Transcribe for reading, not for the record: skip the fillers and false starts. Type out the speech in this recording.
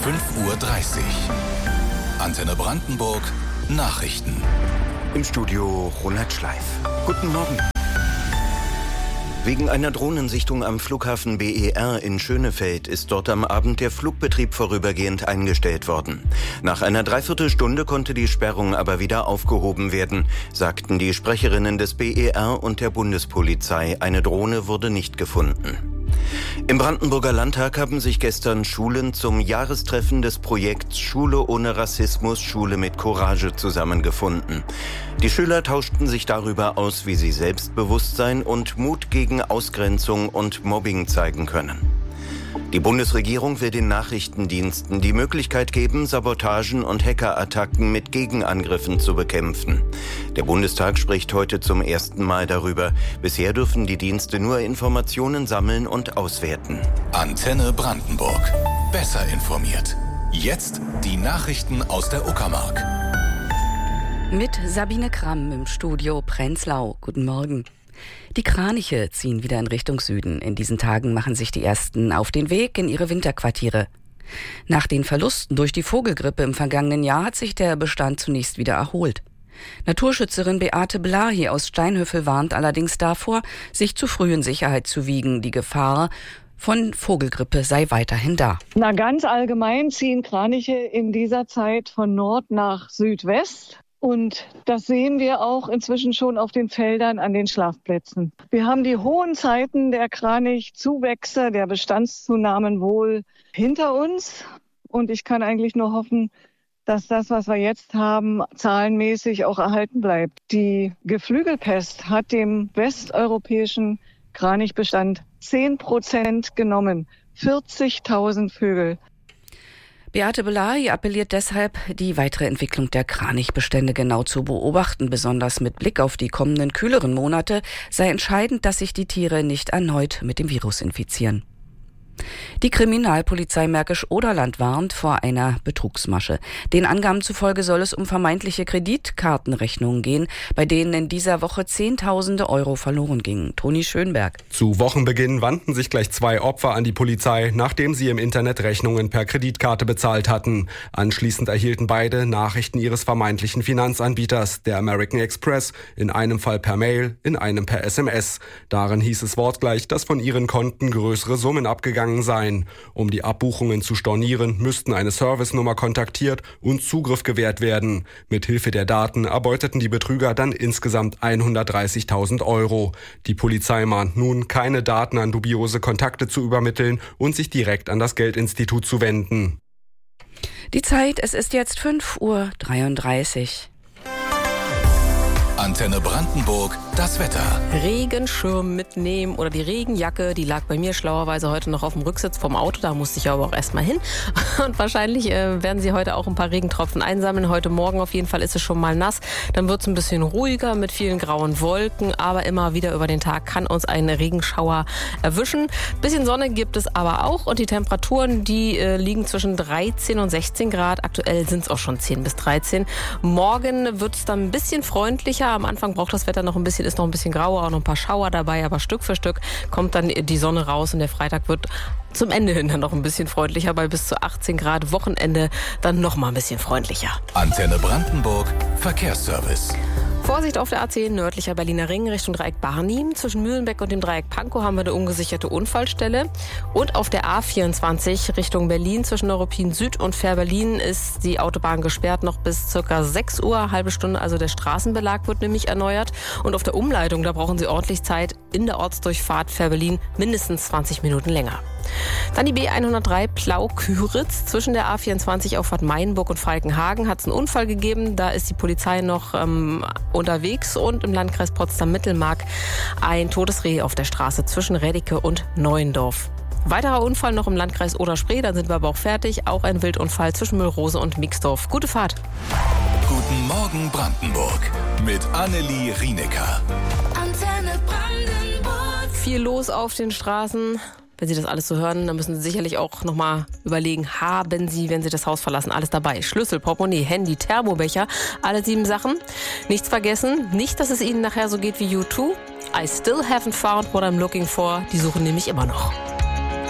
5:30 Uhr. Antenne Brandenburg Nachrichten. Im Studio Ronald Schleif. Guten Morgen. Wegen einer Drohnensichtung am Flughafen BER in Schönefeld ist dort am Abend der Flugbetrieb vorübergehend eingestellt worden. Nach einer Dreiviertelstunde konnte die Sperrung aber wieder aufgehoben werden, sagten die Sprecherinnen des BER und der Bundespolizei. Eine Drohne wurde nicht gefunden. Im Brandenburger Landtag haben sich gestern Schulen zum Jahrestreffen des Projekts Schule ohne Rassismus, Schule mit Courage zusammengefunden. Die Schüler tauschten sich darüber aus, wie sie Selbstbewusstsein und Mut gegen Ausgrenzung und Mobbing zeigen können. Die Bundesregierung will den Nachrichtendiensten die Möglichkeit geben, Sabotagen und Hackerattacken mit Gegenangriffen zu bekämpfen. Der Bundestag spricht heute zum ersten Mal darüber. Bisher dürfen die Dienste nur Informationen sammeln und auswerten. Antenne Brandenburg. Besser informiert. Jetzt die Nachrichten aus der Uckermark. Mit Sabine Kramm im Studio Prenzlau. Guten Morgen. Die Kraniche ziehen wieder in Richtung Süden. In diesen Tagen machen sich die Ersten auf den Weg in ihre Winterquartiere. Nach den Verlusten durch die Vogelgrippe im vergangenen Jahr hat sich der Bestand zunächst wieder erholt. Naturschützerin Beate Blahi aus Steinhöfel warnt allerdings davor, sich zu früh in Sicherheit zu wiegen. Die Gefahr von Vogelgrippe sei weiterhin da. Ganz allgemein ziehen Kraniche in dieser Zeit von Nord nach Südwest. Und das sehen wir auch inzwischen schon auf den Feldern an den Schlafplätzen. Wir haben die hohen Zeiten der Kranichzuwächse, der Bestandszunahmen wohl hinter uns. Und ich kann eigentlich nur hoffen, dass das, was wir jetzt haben, zahlenmäßig auch erhalten bleibt. Die Geflügelpest hat dem westeuropäischen Kranichbestand 10% genommen. 40.000 Vögel. Beate Blahi appelliert deshalb, die weitere Entwicklung der Kranichbestände genau zu beobachten. Besonders mit Blick auf die kommenden kühleren Monate sei entscheidend, dass sich die Tiere nicht erneut mit dem Virus infizieren. Die Kriminalpolizei Märkisch-Oderland warnt vor einer Betrugsmasche. Den Angaben zufolge soll es um vermeintliche Kreditkartenrechnungen gehen, bei denen in dieser Woche Zehntausende Euro verloren gingen. Toni Schönberg. Zu Wochenbeginn wandten sich gleich 2 Opfer an die Polizei, nachdem sie im Internet Rechnungen per Kreditkarte bezahlt hatten. Anschließend erhielten beide Nachrichten ihres vermeintlichen Finanzanbieters, der American Express, in einem Fall per Mail, in einem per SMS. Darin hieß es wortgleich, dass von ihren Konten größere Summen abgegangen seien. Um die Abbuchungen zu stornieren, müssten eine Servicenummer kontaktiert und Zugriff gewährt werden. Mithilfe der Daten erbeuteten die Betrüger dann insgesamt 130.000 Euro. Die Polizei mahnt nun, keine Daten an dubiose Kontakte zu übermitteln und sich direkt an das Geldinstitut zu wenden. Die Zeit, es ist jetzt 5:33 Uhr. Antenne Brandenburg, das Wetter. Regenschirm mitnehmen oder die Regenjacke, die lag bei mir schlauerweise heute noch auf dem Rücksitz vom Auto, da musste ich aber auch erstmal hin. Und wahrscheinlich werden Sie heute auch ein paar Regentropfen einsammeln. Heute Morgen auf jeden Fall ist es schon mal nass. Dann wird es ein bisschen ruhiger mit vielen grauen Wolken, aber immer wieder über den Tag kann uns ein Regenschauer erwischen. Bisschen Sonne gibt es aber auch und die Temperaturen, die liegen zwischen 13 und 16 Grad. Aktuell sind es auch schon 10 bis 13. Morgen wird es dann ein bisschen freundlicher. Am Anfang braucht das Wetter ist noch ein bisschen grauer, auch noch ein paar Schauer dabei, aber Stück für Stück kommt dann die Sonne raus und der Freitag wird zum Ende hin dann noch ein bisschen freundlicher, bei bis zu 18 Grad. Wochenende dann noch mal ein bisschen freundlicher. Antenne Brandenburg, Verkehrsservice. Vorsicht auf der A10 nördlicher Berliner Ring Richtung Dreieck Barnim. Zwischen Mühlenbeck und dem Dreieck Pankow haben wir eine ungesicherte Unfallstelle. Und auf der A24 Richtung Berlin zwischen Neuruppin Süd und Fähr-Berlin ist die Autobahn gesperrt noch bis ca. 6 Uhr, halbe Stunde. Also der Straßenbelag wird nämlich erneuert. Und auf der Umleitung, da brauchen Sie ordentlich Zeit. In der Ortsdurchfahrt Fähr-Berlin mindestens 20 Minuten länger. Dann die B103 Plau-Küritz. Zwischen der A24 Auffahrt Meienburg und Falkenhagen hat es einen Unfall gegeben. Da ist die Polizei noch unterwegs und im Landkreis Potsdam-Mittelmark ein totes Reh auf der Straße zwischen Reddicke und Neuendorf. Weiterer Unfall noch im Landkreis Oder-Spree, dann sind wir aber auch fertig. Auch ein Wildunfall zwischen Müllrose und Mixdorf. Gute Fahrt. Guten Morgen Brandenburg mit Annelie Rienecker. Antenne Brandenburg. Viel los auf den Straßen. Wenn Sie das alles so hören, dann müssen Sie sicherlich auch nochmal überlegen, haben Sie, wenn Sie das Haus verlassen, alles dabei? Schlüssel, Portemonnaie, Handy, Thermobecher, alle 7 Sachen. Nichts vergessen, nicht, dass es Ihnen nachher so geht wie U2. I still haven't found what I'm looking for. Die suchen nämlich immer noch.